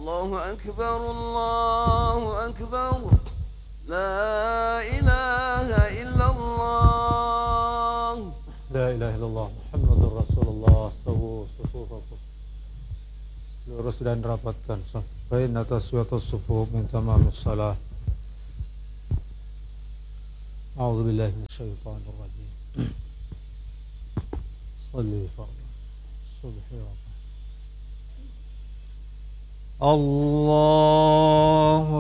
الله أكبر الله أكبر لا إله إلا الله لا إله إلا الله محمد Rasulullah. Sawu sufufakum, lurus dan rapatkan baina taswiyatus sufuf min tamamis salah. A'udzu billahi minasyaitonir rajim. Shalli subhi Allahu